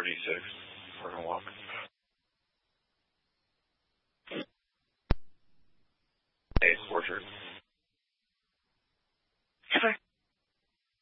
36. We're going to walk. Hey, Orchard. Sure.